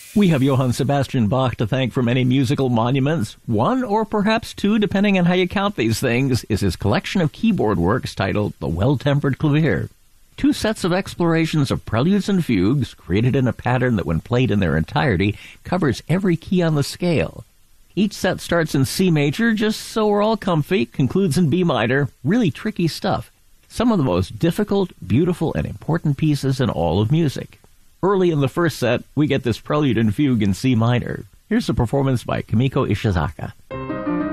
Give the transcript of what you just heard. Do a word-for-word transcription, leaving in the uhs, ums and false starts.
We have Johann Sebastian Bach to thank for many musical monuments. One, or perhaps two, depending on how you count these things, is his collection of keyboard works titled The Well-Tempered Clavier. Two sets of explorations of preludes and fugues, created in a pattern that, when played in their entirety, covers every key on the scale. Each set starts in C major, just so we're all comfy, concludes in B minor. Really tricky stuff. Some of the most difficult, beautiful, and important pieces in all of music. Early in the first set, we get this prelude and fugue in C minor. Here's a performance by Kimiko Ishizaka.